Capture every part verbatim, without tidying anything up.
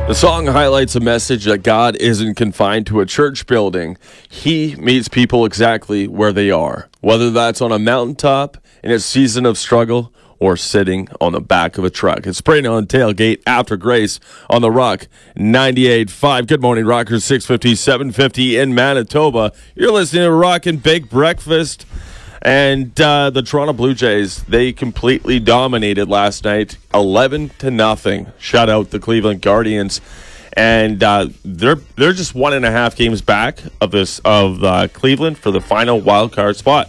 The song highlights a message that God isn't confined to a church building. He meets people exactly where they are, whether that's on a mountaintop in a season of struggle or sitting on the back of a truck. It's Praying on Tailgate after Grace on the Rock ninety-eight point five. Good morning, Rockers. six fifty, seven fifty in Manitoba. You're listening to Rockin' Bake Breakfast. And uh, the Toronto Blue Jays, they completely dominated last night, eleven to nothing. Shut out the Cleveland Guardians, and uh, they're they're just one and a half games back of this of uh, Cleveland for the final wild card spot.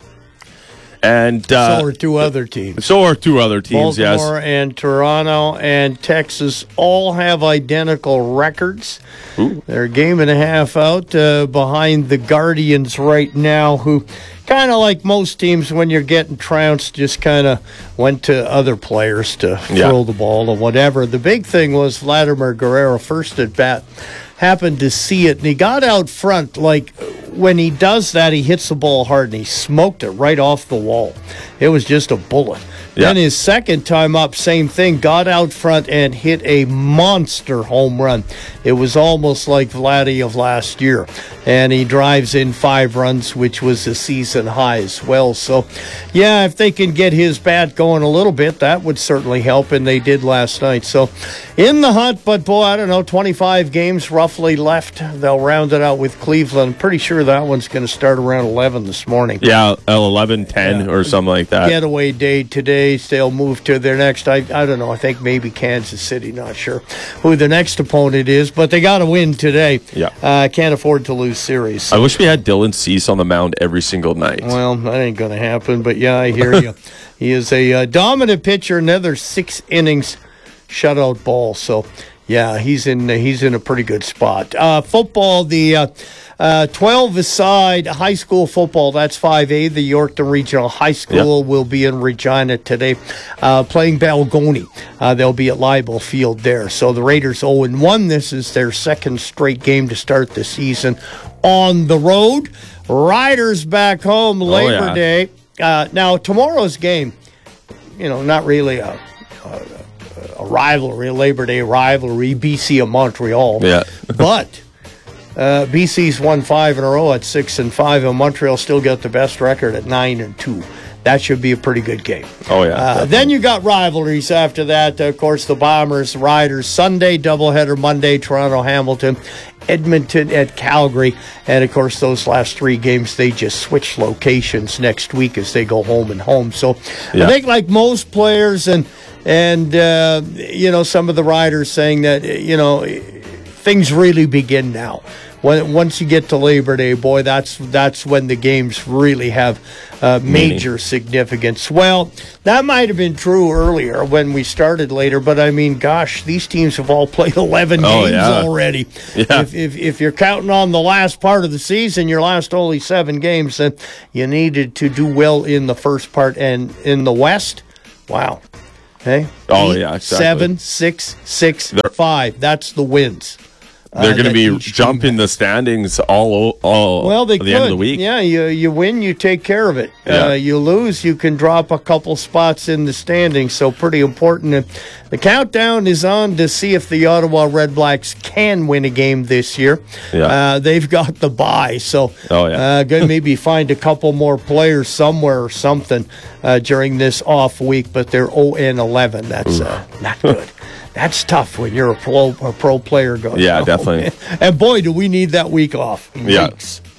And uh, so are two other teams. So are two other teams. Baltimore yes, and Toronto and Texas all have identical records. Ooh. They're a game and a half out uh, behind the Guardians right now, who kind of like most teams, when you're getting trounced, just kind of went to other players to yeah. throw the ball or whatever. The big thing was Vladimir Guerrero, first at bat, happened to see it, and he got out front. Like, when he does that, he hits the ball hard, and he smoked it right off the wall. It was just a bullet. Yeah. Then his second time up, same thing, got out front and hit a monster home run. It was almost like Vladdy of last year. And he drives in five runs, which was a season high as well. So, yeah, if they can get his bat going a little bit, that would certainly help, and they did last night. So, in the hunt, but boy, I don't know, twenty-five games roughly left. They'll round it out with Cleveland. I'm pretty sure that one's going to start around eleven this morning. Yeah, eleven ten yeah. or something like that. Getaway day today. They'll move to their next, I, I don't know, I think maybe Kansas City, not sure who the next opponent is, but they got to win today. Yeah. Uh, can't afford to lose series. So. I wish we had Dylan Cease on the mound every single night. Well, that ain't going to happen, but yeah, I hear you. He is a uh, dominant pitcher, another six innings shutout ball, so yeah, he's in uh, he's in a pretty good spot. Uh, football, the uh, uh, twelve-a-side high school football, that's five A. The Yorkton Regional High School yep. will be in Regina today uh, playing Balgoni. Uh, they'll be at Leibel Field there. So the Raiders oh and one. This is their second straight game to start the season on the road. Riders back home Labor oh, yeah. Day. Uh, now, tomorrow's game, you know, not really a... a a rivalry, a Labor Day rivalry, B C of Montreal. Yeah. But uh, B C's won five in a row at six and five, and Montreal still got the best record at nine and two. That should be a pretty good game. Oh, yeah. Uh, then you got rivalries after that. Of course, the Bombers, Riders, Sunday, doubleheader Monday, Toronto, Hamilton, Edmonton at Calgary. And, of course, those last three games, they just switch locations next week as they go home and home. So yeah. I think like most players and, and uh, you know, some of the Riders saying that, you know, things really begin now. When, once you get to Labor Day, boy, that's that's when the games really have uh, major significance. Well, that might have been true earlier when we started later, but I mean, gosh, these teams have all played eleven oh, games yeah. already. Yeah. If, if if you're counting on the last part of the season, your last only seven games, then you needed to do well in the first part. And in the West, wow. Hey, oh eight, yeah, exactly. seven, six, six, They're- five. That's the wins. They're uh, going to be jumping the standings all all well, they at the could. end of the week. Yeah, you you win, you take care of it. Yeah. Uh, you lose, you can drop a couple spots in the standings. So pretty important. And the countdown is on to see if the Ottawa Red Blacks can win a game this year. Yeah. Uh, they've got the bye, so oh, yeah. uh, going to maybe find a couple more players somewhere or something uh, during this off week. But they're oh and eleven. That's uh, not good. That's tough when you're a pro, a pro player going. Yeah, oh, definitely. Man. And boy, do we need that week off. Yeah. Weeks.